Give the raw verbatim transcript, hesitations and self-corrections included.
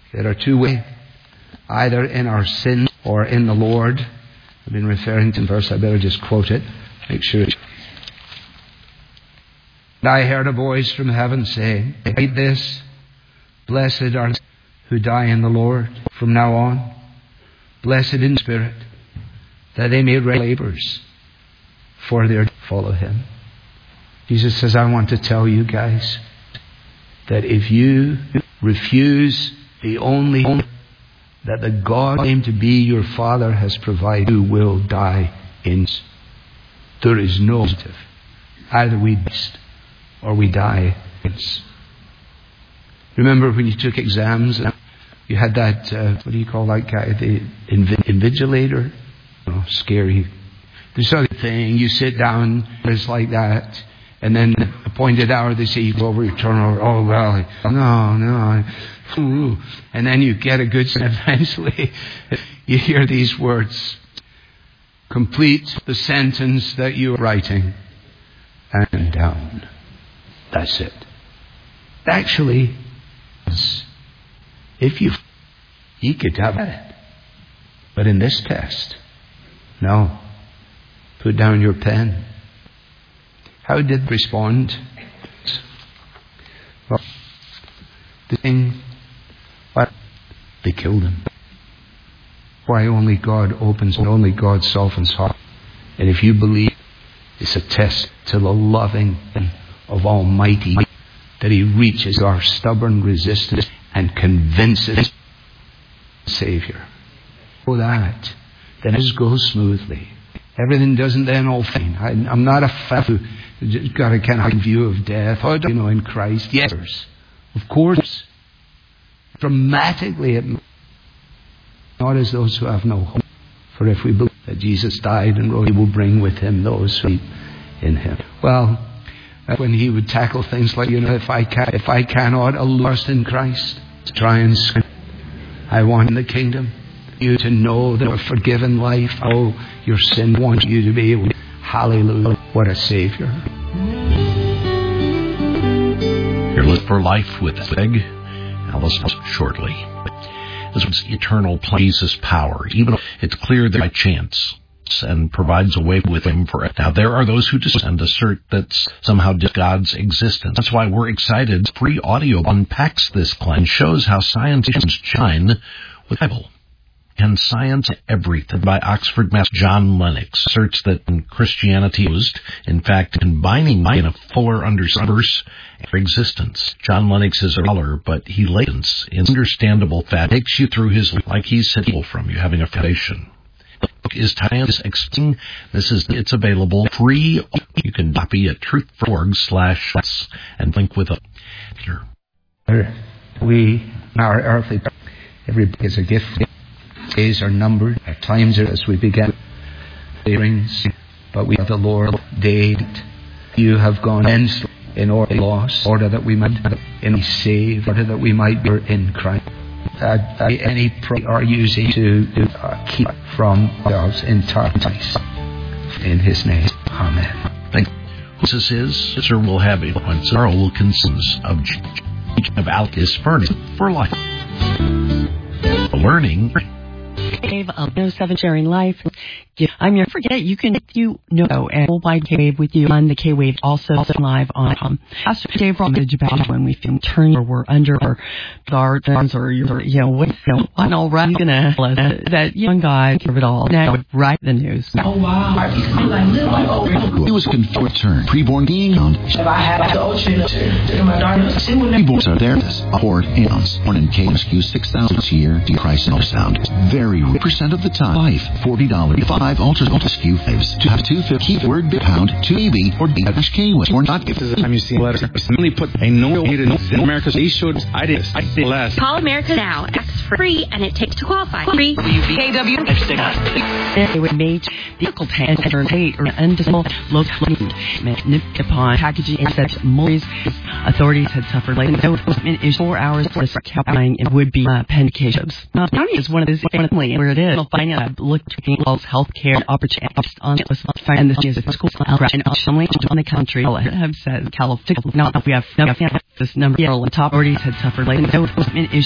There are two ways, either in our sin or in the Lord. I've been referring to the verse. I better just quote it. Make sure. And I heard a voice from heaven saying, "Write this, blessed are who die in the Lord from now on, blessed in spirit, that they may reign labors, for their follow Him." Jesus says, I want to tell you guys that if you refuse the only that the God named to be your Father has provided, you will die in. There is no alternative. Either we beast or we die in. Remember when you took exams, you had that, uh, what do you call that guy, the inv- invigilator? Oh, scary. This sort of thing, you sit down, it's like that, and then appointed hour, they say you go over, you turn over, oh well, no, no. And then you get a good, eventually you hear these words, complete the sentence that you're writing, and down. That's it. Actually, if you, you could have it. But in this test, no. Put down your pen. How did they respond? Well, the thing, what? They killed him. Why only God opens, only God softens heart. And if you believe, it's a test to the loving of Almighty, that He reaches our stubborn resistance and convinces the Savior. Oh, that. Then it just goes smoothly. Everything doesn't then all fine. I, I'm not a fan who just got a kind of view of death. Oh, you know, in Christ. Yes, of course. Dramatically, it, not as those who have no hope. For if we believe that Jesus died and rose, He will bring with Him those who believe in Him. Well, when He would tackle things like, you know, if I can, if I cannot allure us in Christ, to try and sin, I want in the kingdom you to know that a forgiven life. Oh, your sin wants you to be able to. Hallelujah! What a Savior! You're listening for Life with Greg Alice shortly. This eternal Jesus power, even if it's clear that by chance, and provides a way with Him for it. Now, there are those who dissent and assert that somehow God's existence. That's why we're excited. Free audio unpacks this claim, shows how science shine with the Bible. And Science Everything by Oxford Master John Lennox asserts that Christianity used, in fact, combining in a fuller understanding for existence. John Lennox is a scholar, but he lays in understandable fact, takes you through his life like he's sitting from you, having a foundation. The book is titled Explain. This is it's available free. You can copy at truth dot org slash and link with a. We our earthly every book is a gift. Days are numbered, our times are as we began. But we have the Lord day. You have gone in order lost, order that we might in save, order that we might be in Christ. Uh, uh, any prayer are using to, to uh, keep from ourselves entice in His name. Amen. Thank you. This is, Sir will have a point. Carl Wilkinson's of of Alk is furnished for life. Learning. Cave of No Seven Sharing Life. I'm your forget you can you know and worldwide K-Wave with you on the K-Wave also, also live on um Pastor Dave from about when we film turn or we're under our guards or you're you know what you know I know right gonna that, that young guy give it all now write the news. Oh wow. He was confirmed turn preborn being on if I had the ocean to my darkness preborns are there aboard ounce born in K rescue six thousand a year to Christ and sound very percent of the time life forty dollars five ultra ultra skew faves to have two fifty word bit pound two A B or D dash K was or not. This is the time you see a letter. Simply put a no in America's they should I did I did last. Call America now. It's free and it takes to qualify. Free K W It would make vehicle tank and eight or undismal local nipped upon packaging and such movies. Authorities had suffered like no is four hours for this happening and would be uh, pendications. Now county is one of these one of the where it is. We'll find out look at health care opportunities on this and this is a school and family on the country have said California now we have this number on top already had suffered like no is